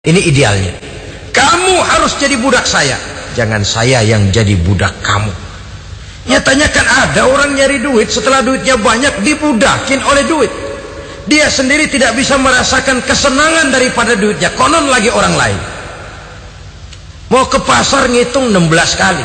Ini idealnya. Kamu harus jadi budak saya, jangan saya yang jadi budak kamu. Nyatanya kan ada orang nyari duit, setelah duitnya banyak dibudakin oleh duit. Dia sendiri tidak bisa merasakan kesenangan daripada duitnya, konon lagi orang lain. Mau ke pasar ngitung 16 kali.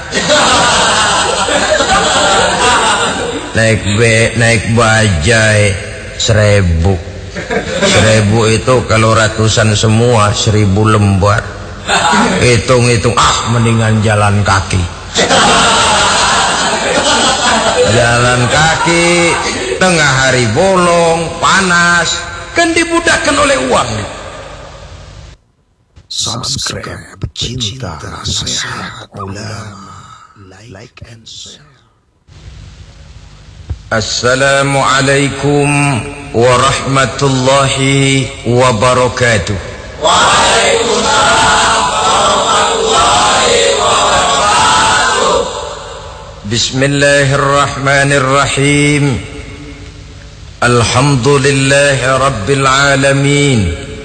Naik bajai 1000. 1000 itu kalau ratusan semua 1000 lembar. Hitung-hitung, mendingan jalan kaki. Jalan kaki tengah hari bolong, panas, kan dibudakkan oleh uang. Subscribe Pecinta Nasihat Ulama, like and share. Assalamualaikum warahmatullahi wabarakatuh. Waalaikumsalam warahmatullahi wabarakatuh. Bismillahirrahmanirrahim. Alhamdulillahi rabbil alamin.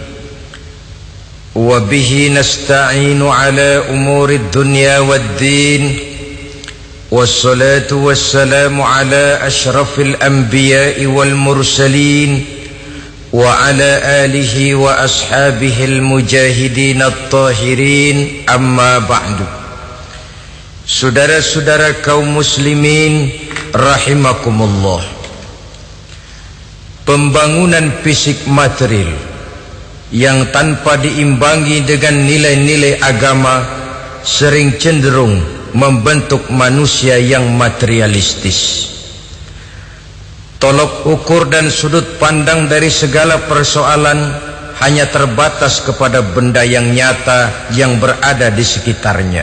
Wa bihi nasta'inu ala umurid dunya waddin. والصلاة والسلام على أشرف الأنبياء والمرسلين وعلى آله وأصحابه المجاهدين الطاهرين أما بعد. Saudara-saudara kaum muslimin rahimakumullah, pembangunan fisik material yang tanpa diimbangi dengan nilai-nilai agama sering cenderung membentuk manusia yang materialistis. Tolok ukur dan sudut pandang dari segala persoalan hanya terbatas kepada benda yang nyata yang berada di sekitarnya.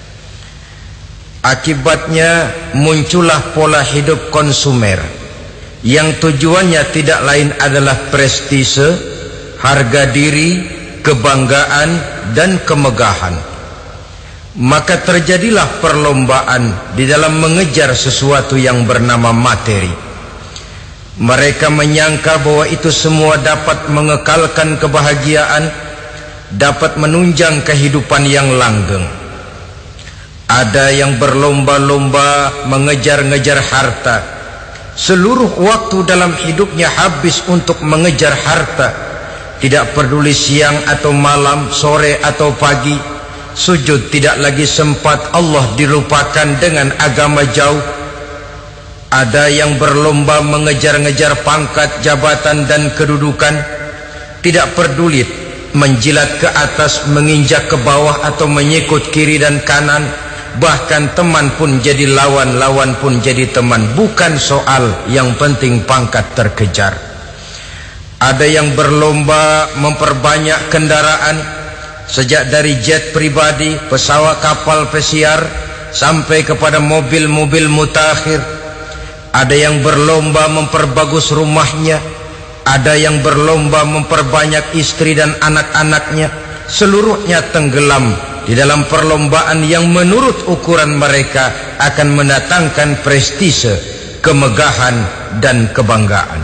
Akibatnya muncullah pola hidup konsumer yang tujuannya tidak lain adalah prestise, harga diri, kebanggaan, dan kemegahan. Maka terjadilah perlombaan di dalam mengejar sesuatu yang bernama materi. Mereka menyangka bahwa itu semua dapat mengekalkan kebahagiaan, dapat menunjang kehidupan yang langgeng. Ada yang berlomba-lomba mengejar-ngejar harta. Seluruh waktu dalam hidupnya habis untuk mengejar harta. Tidak peduli siang atau malam, sore atau pagi. Sujud tidak lagi sempat, Allah dilupakan dengan agama jauh. Ada yang berlomba mengejar-ngejar pangkat, jabatan, dan kedudukan. Tidak peduli menjilat ke atas, menginjak ke bawah, atau menyikut kiri dan kanan. Bahkan teman pun jadi lawan, lawan pun jadi teman. Bukan soal, yang penting pangkat terkejar. Ada yang berlomba memperbanyak kendaraan, sejak dari jet pribadi, pesawat, kapal pesiar, sampai kepada mobil-mobil mutakhir. Ada yang berlomba memperbagus rumahnya, ada yang berlomba memperbanyak istri dan anak-anaknya. Seluruhnya tenggelam di dalam perlombaan yang menurut ukuran mereka akan mendatangkan prestise, kemegahan, dan kebanggaan.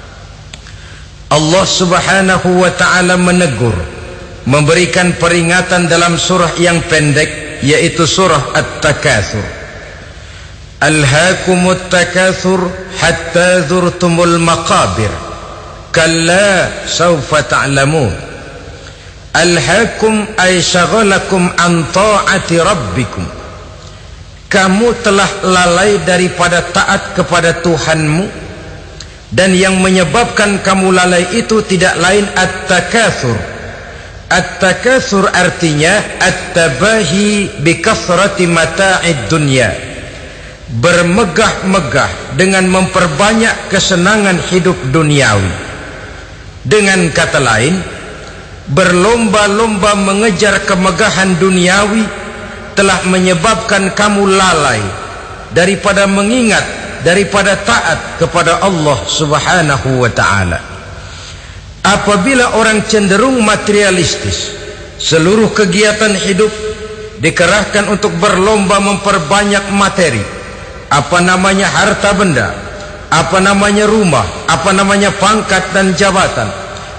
Allah subhanahu wa ta'ala menegur, memberikan peringatan dalam surah yang pendek, yaitu surah At-Takatsur. Alhaakumut takatsur hatta zurtumul maqabir kalla sawfa ta'lamun. Alhaakum ay syaghalakum an ta'ati rabbikum. Kamu telah lalai daripada taat kepada Tuhanmu, dan yang menyebabkan kamu lalai itu tidak lain at-takatsur. At-takatsur artinya at-tabahi bi kasrati mata'id dunya. Bermegah-megah dengan memperbanyak kesenangan hidup duniawi. Dengan kata lain, berlomba-lomba mengejar kemegahan duniawi telah menyebabkan kamu lalai daripada mengingat, daripada taat kepada Allah Subhanahu wa ta'ala. Apabila orang cenderung materialistis, seluruh kegiatan hidup dikerahkan untuk berlomba memperbanyak materi. Apa namanya harta benda, apa namanya rumah, apa namanya pangkat dan jabatan.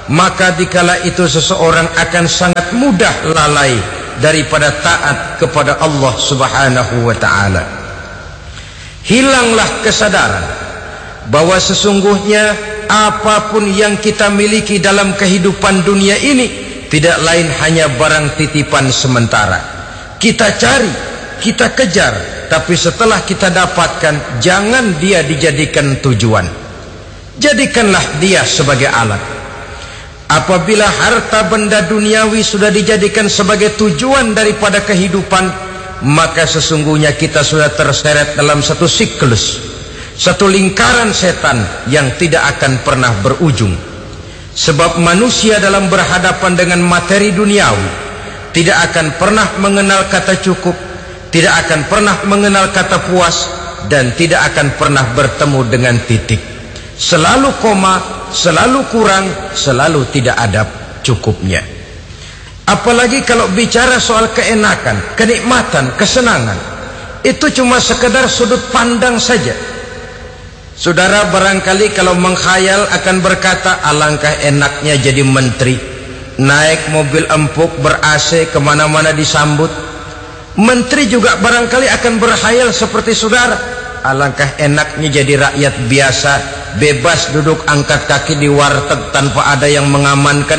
maka dikala itu seseorang akan sangat mudah lalai daripada taat kepada Allah Subhanahu wa ta'ala. Hilanglah kesadaran bahwa sesungguhnya apapun yang kita miliki dalam kehidupan dunia ini tidak lain hanya barang titipan sementara. Kita cari, kita kejar, tapi setelah kita dapatkan, jangan dia dijadikan tujuan. Jadikanlah dia sebagai alat. Apabila harta benda duniawi sudah dijadikan sebagai tujuan daripada kehidupan, maka sesungguhnya kita sudah terseret dalam satu siklus, satu lingkaran setan yang tidak akan pernah berujung. Sebab manusia dalam berhadapan dengan materi duniawi tidak akan pernah mengenal kata cukup, tidak akan pernah mengenal kata puas, dan tidak akan pernah bertemu dengan titik. Selalu koma, selalu kurang, selalu tidak ada cukupnya. Apalagi kalau bicara soal keenakan, kenikmatan, kesenangan, itu cuma sekedar sudut pandang saja. Saudara barangkali kalau menghayal akan berkata, alangkah enaknya jadi menteri, naik mobil empuk ber-AC kemana-mana disambut. Menteri juga barangkali akan berhayal seperti saudara, alangkah enaknya jadi rakyat biasa, bebas duduk angkat kaki di warteg tanpa ada yang mengamankan,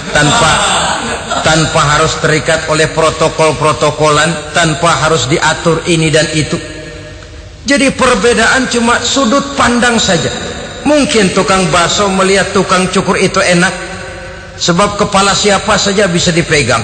tanpa harus terikat oleh protokol-protokolan, tanpa harus diatur ini dan itu. Jadi perbedaan cuma sudut pandang saja. Mungkin tukang bakso melihat tukang cukur itu enak, sebab kepala siapa saja bisa dipegang.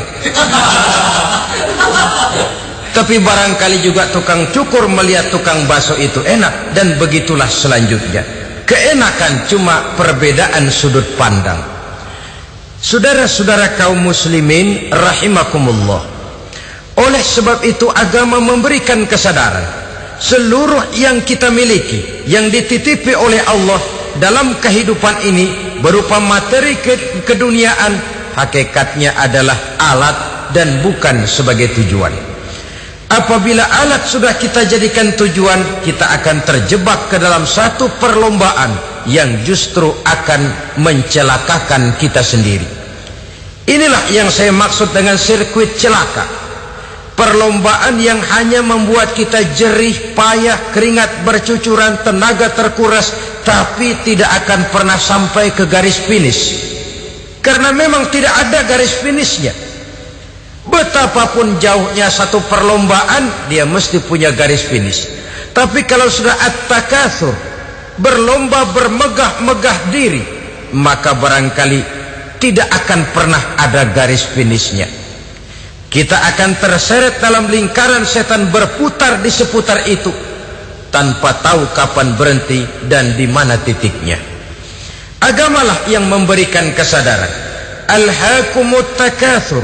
Tapi barangkali juga tukang cukur melihat tukang bakso itu enak, dan begitulah selanjutnya. Keenakan cuma perbedaan sudut pandang. Saudara-saudara kaum muslimin rahimakumullah, oleh sebab itu agama memberikan kesadaran seluruh yang kita miliki, yang dititipi oleh Allah dalam kehidupan ini berupa materi keduniaan, hakikatnya adalah alat dan bukan sebagai tujuan. Apabila alat sudah kita jadikan tujuan, kita akan terjebak ke dalam satu perlombaan yang justru akan mencelakakan kita sendiri. Inilah yang saya maksud dengan sirkuit celaka. Perlombaan yang hanya membuat kita jerih, payah, keringat bercucuran, tenaga terkuras, tapi tidak akan pernah sampai ke garis finish. Karena memang tidak ada garis finishnya. Betapapun jauhnya satu perlombaan, dia mesti punya garis finish. Tapi kalau sudah at-takatsur, berlomba bermegah-megah diri, maka barangkali tidak akan pernah ada garis finishnya. Kita akan terseret dalam lingkaran setan berputar di seputar itu tanpa tahu kapan berhenti dan di mana titiknya. Agamalah yang memberikan kesadaran. Alhaakumut takatsur.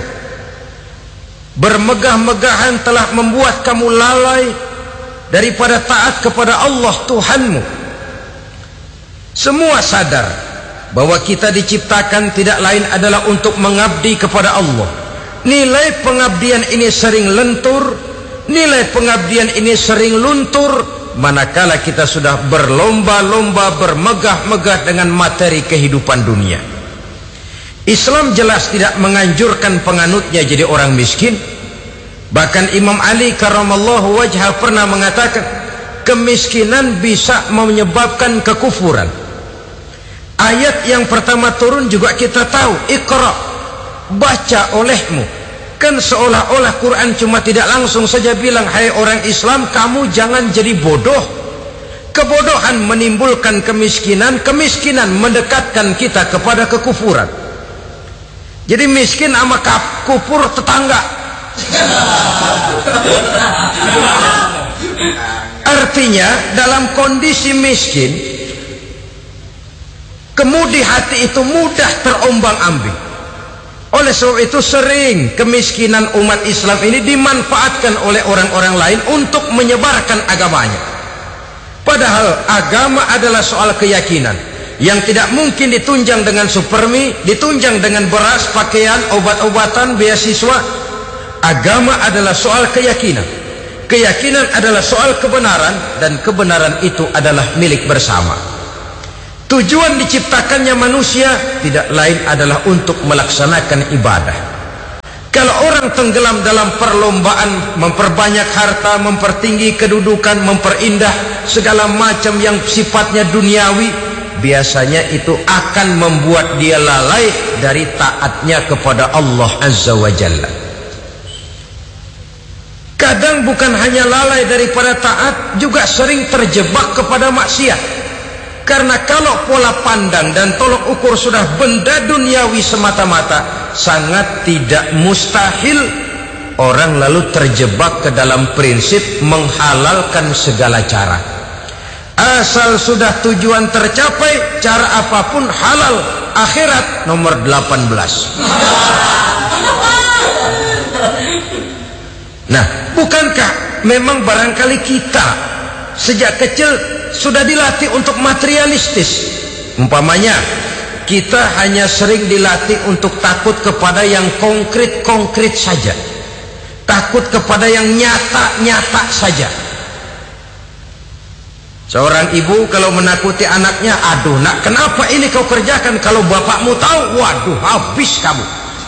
Bermegah-megahan telah membuat kamu lalai daripada taat kepada Allah Tuhanmu. Semua sadar bahwa kita diciptakan tidak lain adalah untuk mengabdi kepada Allah. Nilai pengabdian ini sering lentur, nilai pengabdian ini sering luntur, manakala kita sudah berlomba-lomba bermegah-megah dengan materi kehidupan dunia. Islam jelas tidak menganjurkan penganutnya jadi orang miskin. Bahkan Imam Ali karramallahu wajhah pernah mengatakan, kemiskinan bisa menyebabkan kekufuran. Ayat yang pertama turun juga kita tahu, Iqra, baca olehmu. Kan seolah-olah Quran cuma tidak langsung saja bilang, hai orang Islam, kamu jangan jadi bodoh. Kebodohan menimbulkan kemiskinan, kemiskinan mendekatkan kita kepada kekufuran. Jadi miskin sama kufur tetangga. Artinya dalam kondisi miskin, kemudi hati itu mudah terombang-ambing. Oleh sebab itu sering kemiskinan umat Islam ini dimanfaatkan oleh orang-orang lain untuk menyebarkan agamanya. Padahal agama adalah soal keyakinan yang tidak mungkin ditunjang dengan supermi, ditunjang dengan beras, pakaian, obat-obatan, beasiswa. Agama adalah soal keyakinan. Keyakinan adalah soal kebenaran, dan kebenaran itu adalah milik bersama. Tujuan diciptakannya manusia tidak lain adalah untuk melaksanakan ibadah. Kalau orang tenggelam dalam perlombaan memperbanyak harta, mempertinggi kedudukan, memperindah segala macam yang sifatnya duniawi, biasanya itu akan membuat dia lalai dari taatnya kepada Allah Azza wa Jalla. Kadang bukan hanya lalai daripada taat, juga sering terjebak kepada maksiat. Karena kalau pola pandang dan tolok ukur sudah benda duniawi semata-mata, sangat tidak mustahil orang lalu terjebak ke dalam prinsip menghalalkan segala cara. Asal sudah tujuan tercapai, cara apapun halal. Akhirat nomor 18. Nah, bukankah memang barangkali kita sejak kecil sudah dilatih untuk materialistis? Umpamanya kita hanya sering dilatih untuk takut kepada yang konkret-konkret saja, takut kepada yang nyata-nyata saja. Seorang ibu kalau menakuti anaknya, aduh nak, kenapa ini kau kerjakan? Kalau bapakmu tahu, waduh, habis kamu.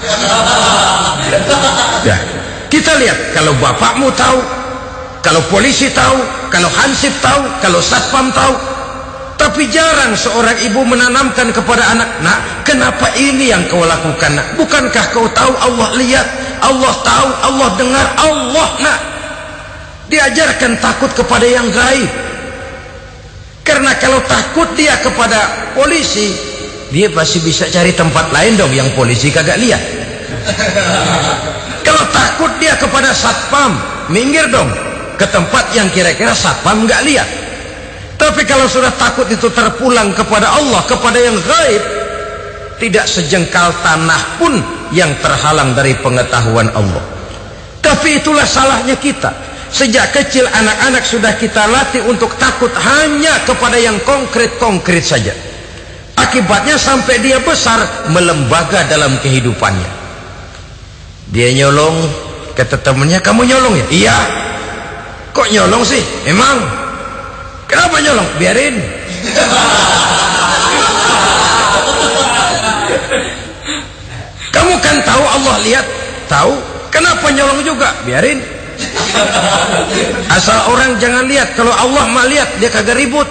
Ya, kita lihat, kalau bapakmu tahu, kalau polisi tahu, kalau hansip tahu, kalau satpam tahu. Tapi jarang seorang ibu menanamkan kepada anak, nak, kenapa ini yang kau lakukan, nak? Bukankah kau tahu Allah lihat, Allah tahu, Allah dengar, Allah, nak? Diajarkan takut kepada yang gaib. Karena kalau takut dia kepada polisi, dia pasti bisa cari tempat lain dong yang polisi kagak lihat. Kalau takut dia kepada satpam, minggir dong ke tempat yang kira-kira satpam nggak lihat. Tapi kalau sudah takut itu terpulang kepada Allah, kepada yang gaib, tidak sejengkal tanah pun yang terhalang dari pengetahuan Allah. Tapi itulah salahnya kita. Sejak kecil anak-anak sudah kita latih untuk takut hanya kepada yang konkret-konkret saja. Akibatnya sampai dia besar melembaga dalam kehidupannya. Dia nyolong, kata temannya, kamu nyolong ya? Iya. Kok nyolong sih? Emang? Kenapa nyolong? Biarin. Kamu kan tahu Allah lihat? Tahu. Kenapa nyolong juga? Biarin. Asal orang jangan lihat. Kalau Allah mah lihat, dia kagak ribut.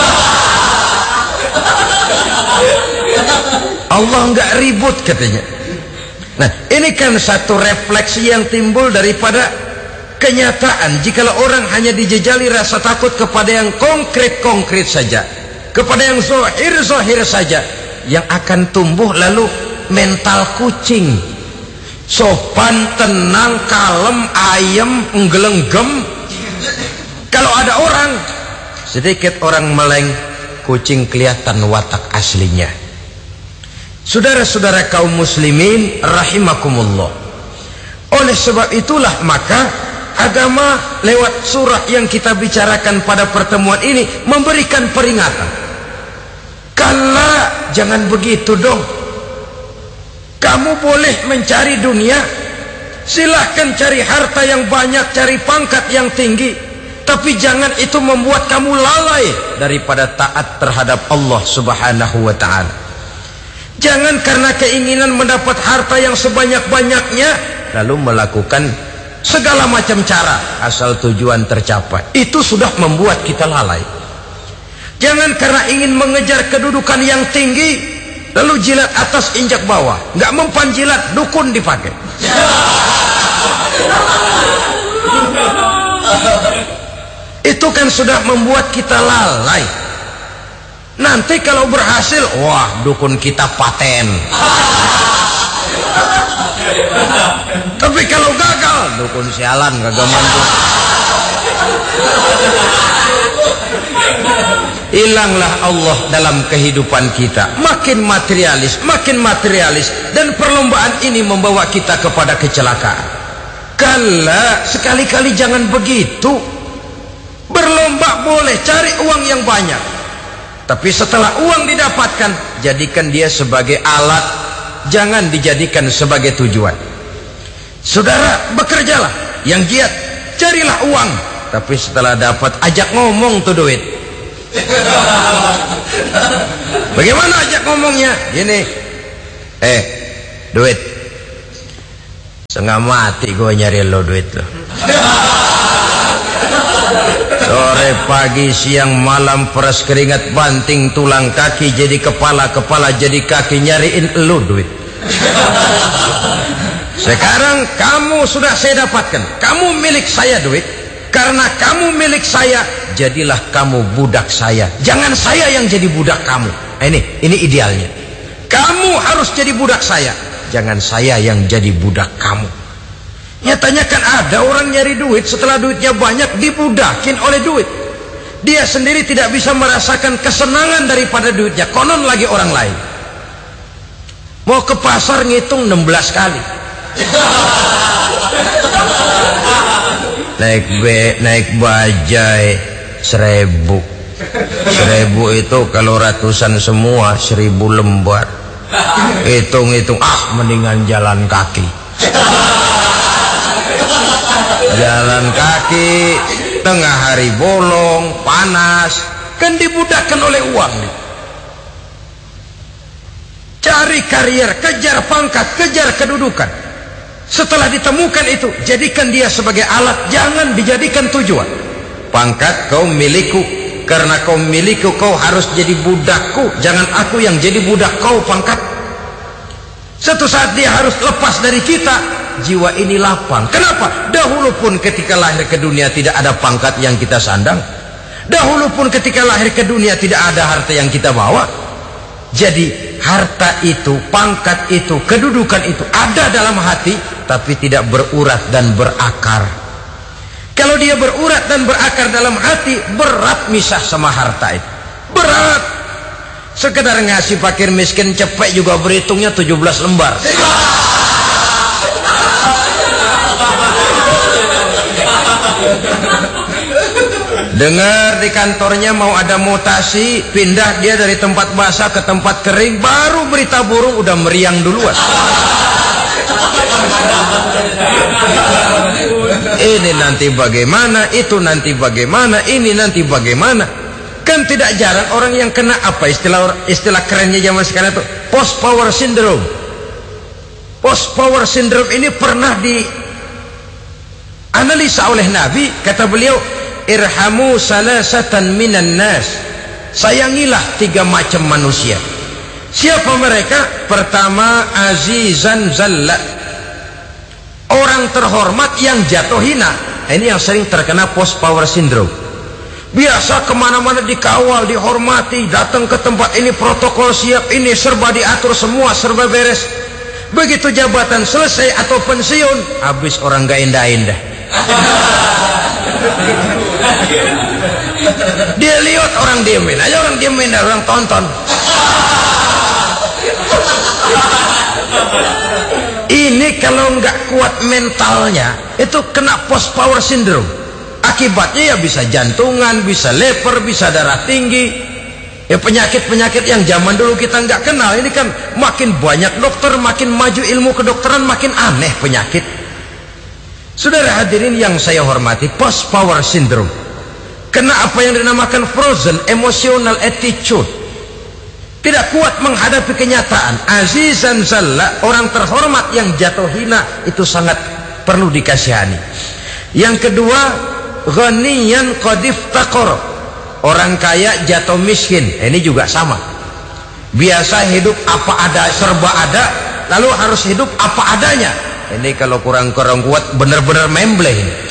Allah enggak ribut katanya. Nah, ini kan satu refleksi yang timbul daripada kenyataan. Jikalau orang hanya dijejali rasa takut kepada yang konkret-konkret saja, kepada yang zahir-zahir saja, yang akan tumbuh lalu mental kucing. Sopan, tenang, kalem, ayem, nggelenggem. Kalau ada orang, sedikit orang meleng, kucing kelihatan watak aslinya. Saudara-saudara kaum muslimin rahimakumullah. Oleh sebab itulah maka agama lewat surah yang kita bicarakan pada pertemuan ini memberikan peringatan. Kala, jangan begitu dong. Kamu boleh mencari dunia, silahkan cari harta yang banyak, cari pangkat yang tinggi, tapi jangan itu membuat kamu lalai daripada taat terhadap Allah Subhanahu wa ta'ala. Jangan karena keinginan mendapat harta yang sebanyak-banyaknya lalu melakukan segala macam cara asal tujuan tercapai. Itu sudah membuat kita lalai. Jangan karena ingin mengejar kedudukan yang tinggi lalu jilat atas injak bawah, nggak mempan jilat, dukun dipakai. Itu kan sudah membuat kita lalai. Nanti kalau berhasil, wah, dukun kita paten. Tapi kalau gagal, dukun sialan, kagak mampu. Hilanglah Allah dalam kehidupan kita. Makin materialis, dan perlombaan ini membawa kita kepada kecelakaan. Kala, sekali-kali jangan begitu. Berlomba boleh, cari uang yang banyak, tapi setelah uang didapatkan, jadikan dia sebagai alat, jangan dijadikan sebagai tujuan. Saudara, bekerjalah, yang giat, carilah uang, tapi setelah dapat, ajak ngomong tuh duit. Bagaimana ajak ngomongnya? Gini, duit. Setengah mati gue nyari lo duit lo. Sore, pagi, siang, malam, peras keringat, banting tulang kaki jadi kepala, kepala jadi kaki, nyariin lo duit. Sekarang kamu sudah saya dapatkan, kamu milik saya duit. Karena kamu milik saya, jadilah kamu budak saya. Jangan saya yang jadi budak kamu. Ini idealnya. Kamu harus jadi budak saya, jangan saya yang jadi budak kamu. Nyatanya kan ada orang nyari duit, setelah duitnya banyak dibudakin oleh duit. Dia sendiri tidak bisa merasakan kesenangan daripada duitnya, konon lagi orang lain. Mau ke pasar ngitung 16 kali. Naik bajai 1000. 1000 itu kalau ratusan semua 1000 lembar. Hitung-hitung, mendingan jalan kaki. Jalan kaki tengah hari bolong, panas, kan dibudakkan oleh uang. Cari karier, kejar pangkat, kejar kedudukan. Setelah ditemukan itu, jadikan dia sebagai alat, jangan dijadikan tujuan. Pangkat kau milikku, karena kau milikku kau harus jadi budakku, jangan aku yang jadi budak kau pangkat. Suatu saat dia harus lepas dari kita, jiwa ini lapang. Kenapa? Dahulu pun ketika lahir ke dunia tidak ada pangkat yang kita sandang. Dahulu pun ketika lahir ke dunia tidak ada harta yang kita bawa. Jadi harta itu, pangkat itu, kedudukan itu ada dalam hati, tapi tidak berurat dan berakar. Kalau dia berurat dan berakar dalam hati, berat misah sama harta itu. Berat. Sekedar ngasih fakir miskin cepet juga berhitungnya 17 lembar. Dengar di kantornya mau ada mutasi, pindah dia dari tempat basah ke tempat kering, baru berita burung udah meriang duluan. Ini nanti bagaimana, itu nanti bagaimana, ini nanti bagaimana. Kan tidak jarang orang yang kena apa istilah kerennya zaman sekarang itu post power syndrome. Post power syndrome ini pernah dianalisa oleh Nabi. Kata beliau, irhamu salasatan minan nas, sayangilah 3 macam manusia. Siapa mereka? Pertama, azizan zalla, orang terhormat yang jatuh hina. Ini yang sering terkena post power syndrome. Biasa kemana-mana dikawal, dihormati, datang ke tempat ini protokol siap, ini serba diatur semua, serba beres. Begitu jabatan selesai atau pensiun, habis orang gak indah-indah. Dia lihat orang diemin aja, orang diemin dan orang tonton. Ini kalau nggak kuat mentalnya, itu kena post power syndrome. Akibatnya ya bisa jantungan, bisa leper, bisa darah tinggi. Ya penyakit-penyakit yang zaman dulu kita nggak kenal. Ini kan makin banyak dokter, makin maju ilmu kedokteran, makin aneh penyakit. Saudara hadirin yang saya hormati, post power syndrome kena apa yang dinamakan frozen emotional attitude. Tidak kuat menghadapi kenyataan. Azizan zalla, orang terhormat yang jatuh hina, itu sangat perlu dikasihani. Yang kedua, ghaniyan qadif taqor, orang kaya jatuh miskin. Ini juga sama. Biasa hidup apa ada, serba ada, lalu harus hidup apa adanya. Ini kalau kurang-kurang kuat benar-benar memble.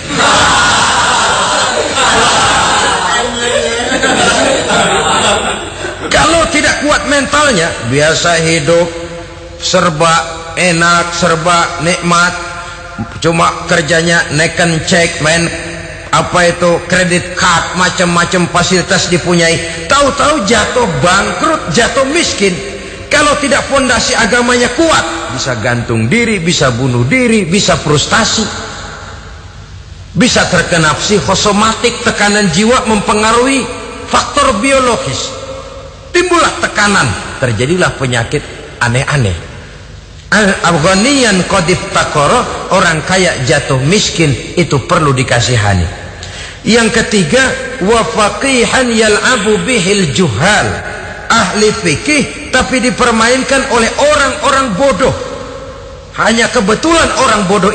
Kalau tidak kuat mentalnya, biasa hidup serba enak, serba nikmat, cuma kerjanya neken cek, main apa itu kredit card, macam-macam fasilitas dipunyai, tahu-tahu jatuh bangkrut, jatuh miskin. Kalau tidak fondasi agamanya kuat, bisa gantung diri, bisa bunuh diri, bisa frustasi, bisa terkena psikosomatik, tekanan jiwa mempengaruhi faktor biologis, timbullah tekanan, terjadilah penyakit aneh-aneh. Al-ghaniyan qadif taqara, orang kaya jatuh miskin, itu perlu dikasihani. Yang ketiga, wa faqihan yal'abu bihil juhal, ahli fikih tapi dipermainkan oleh orang-orang bodoh. Hanya kebetulan orang bodoh